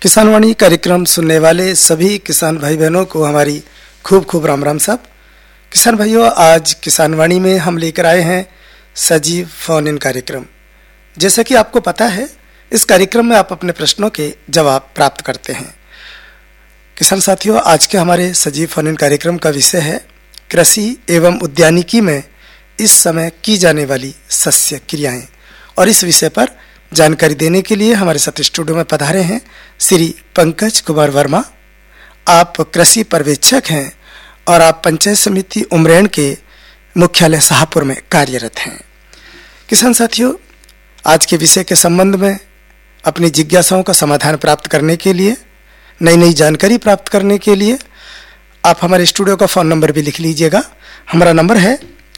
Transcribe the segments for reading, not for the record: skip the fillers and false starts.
किसानवाणी कार्यक्रम सुनने वाले सभी किसान भाई बहनों को हमारी खूब खूब राम राम साहब। किसान भाइयों, आज किसानवाणी में हम लेकर आए हैं सजीव फोन इन कार्यक्रम। जैसा कि आपको पता है, इस कार्यक्रम में आप अपने प्रश्नों के जवाब प्राप्त करते हैं। किसान साथियों, आज के हमारे सजीव फोन इन कार्यक्रम का विषय है कृषि एवं उद्यानिकी में इस समय की जाने वाली सस्य क्रियाएं। और इस विषय पर जानकारी देने के लिए हमारे साथ स्टूडियो में पधारे हैं श्री पंकज कुमार वर्मा। आप कृषि पर्यवेक्षक हैं और आप पंचायत समिति उमरेण के मुख्यालय शाहपुर में कार्यरत हैं। किसान साथियों, आज के विषय के संबंध में अपनी जिज्ञासाओं का समाधान प्राप्त करने के लिए, नई नई जानकारी प्राप्त करने के लिए आप हमारे स्टूडियो का फ़ोन नंबर भी लिख लीजिएगा। हमारा नंबर है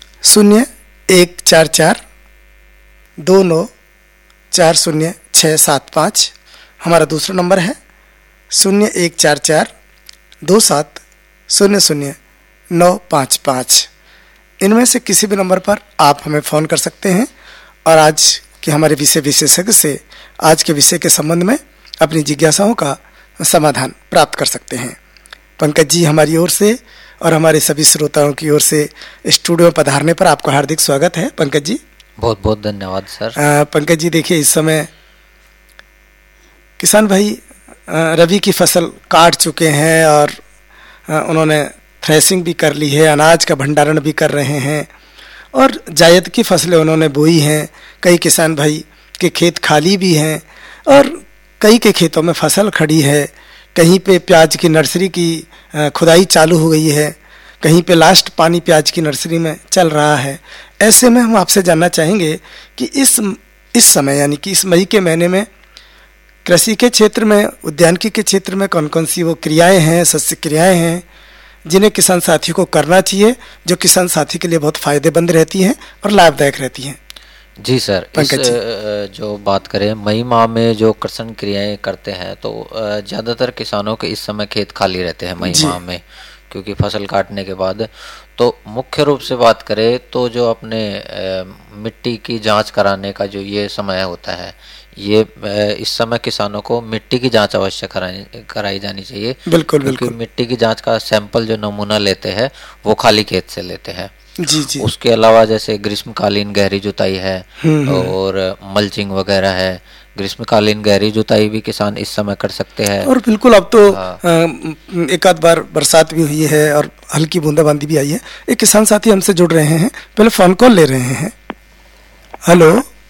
014429400675। हमारा दूसरा नंबर है 014427000955। इनमें से किसी भी नंबर पर आप हमें फ़ोन कर सकते हैं और आज के हमारे विषय विशेषज्ञ से आज के विषय के संबंध में अपनी जिज्ञासाओं का समाधान प्राप्त कर सकते हैं। पंकज जी, हमारी ओर से और हमारे सभी श्रोताओं की ओर से स्टूडियो में पधारने पर आपको हार्दिक स्वागत है। पंकज जी, बहुत बहुत धन्यवाद सर। पंकज जी, देखिए, इस समय किसान भाई रबी की फसल काट चुके हैं और उन्होंने थ्रेसिंग भी कर ली है, अनाज का भंडारण भी कर रहे हैं और जायद की फसलें उन्होंने बोई हैं। कई किसान भाई के खेत खाली भी हैं और कई के खेतों में फसल खड़ी है। कहीं पे प्याज की नर्सरी की खुदाई चालू हो गई है, कहीं पे लास्ट पानी प्याज की नर्सरी में चल रहा है। ऐसे में हम आपसे जानना चाहेंगे कि इस समय यानी कि इस मई के महीने में कृषि के क्षेत्र में, उद्यानिकी के क्षेत्र में कौन कौन सी वो क्रियाएं हैं, सस्य क्रियाएं हैं जिन्हें किसान साथी को करना चाहिए, जो किसान साथी के लिए बहुत फायदेमंद रहती हैं और लाभदायक रहती हैं। जी सर, इस जो बात करें मई माह में जो कृषि क्रियाएं करते हैं तो ज़्यादातर किसानों के इस समय खेत खाली रहते हैं मई माह में, क्योंकि फसल काटने के बाद। तो मुख्य रूप से बात करें तो जो अपने मिट्टी की जांच कराने का जो ये समय होता है, ये इस समय किसानों को मिट्टी की जांच अवश्य कराई जानी चाहिए। बिल्कुल क्योंकि बिल्कुल। मिट्टी की जांच का सैंपल जो नमूना लेते हैं वो खाली खेत से लेते हैं। जी जी। उसके अलावा जैसे ग्रीष्मकालीन गहरी जुताई है और मल्चिंग वगैरह है। ग्रीष्मकालीन गहरी जुताई भी किसान इस समय कर सकते हैं। और बिल्कुल, अब तो एक आध बार बरसात भी हुई है और हल्की बूंदाबांदी भी आई है। एक किसान साथी हमसे जुड़ रहे हैं, पहले फोन कॉल ले रहे हैं। हेलो।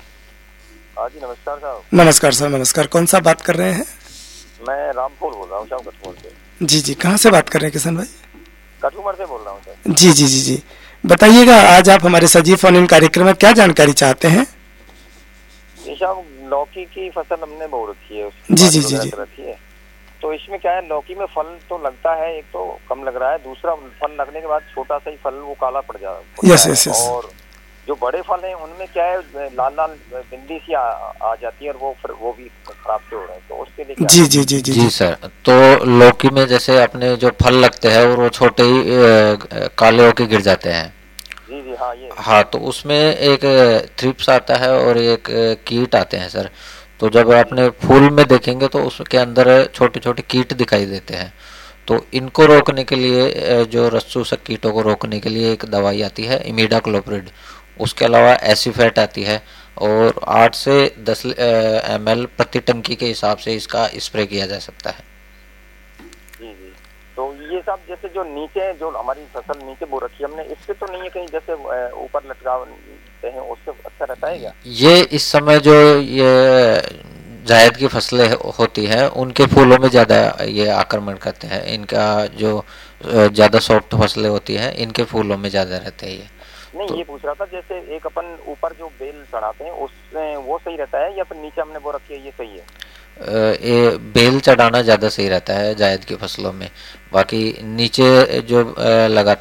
जी नमस्कार साहब। नमस्कार सर, नमस्कार। कौन सा बात कर रहे हैं? मैं रामपुर बोल रहा हूँ साहब, कठुमर से। जी जी, कहाँ से बात कर रहे हैं किसान भाई? कठुमर से बोल रहा हूँ सर। जी जी जी जी, बताइएगा आज आप हमारे सजीव फोन इन कार्यक्रम में क्या जानकारी चाहते हैं? ये साहब, लौकी की फसल हमने बो रखी है, जी जी जी जी। रखी है। तो इसमें क्या है, लौकी में फल तो लगता है, एक तो कम लग रहा है, दूसरा फल लगने के बाद छोटा सा ही फल वो काला पड़ जाता है। Yes yes yes. और जो बड़े फल हैं उनमें क्या है, लाल लाल बिंदी सी आ जाती है और वो भी खराब से हो रहे हैं। तो उसके लिए जी जी जी जी जी सर, तो लौकी में जैसे अपने जो फल लगते हैं और वो छोटे ही काले होके गिर जाते हैं। जी जी हाँ, ये हाँ, तो उसमें एक थ्रिप्स आता है और एक कीट आते हैं सर। तो जब आपने फूल में देखेंगे तो उसके अंदर छोटे छोटे कीट दिखाई देते हैं। तो इनको रोकने के लिए, जो रस्सूसक कीटों को रोकने के लिए एक दवाई आती है इमिडाक्लोप्रिड। उसके अलावा एसीफेट आती है और 8 से 10 ml प्रति टंकी के हिसाब से इसका स्प्रे किया जा सकता है। जी जी। तो ये सब जैसे जो नीचे, जो हमारी फसल नीचे बो रखी है हमने, इससे तो नहीं है कहीं जैसे ऊपर लटकाते हैं, उससे अच्छा रहता है क्या? ये इस समय जो ये जायद की फसलें होती हैं उनके फूलों में ज़्यादा ये आक्रमण करते हैं। इनका जो ज़्यादा सॉफ्ट फसलें होती हैं इनके फूलों में ज़्यादा रहते हैं ये। नहीं, तो ये पूछ रहा था, जैसे एक अपन ऊपर जो बेल चढ़ाते हैं उसमें वो सही रहता है या फिर नीचे हमने वो रखी है ये सही है? ये बेल चढ़ाना ज़्यादा सही रहता है जायद की फसलों में। बाकी नीचे जो लगाते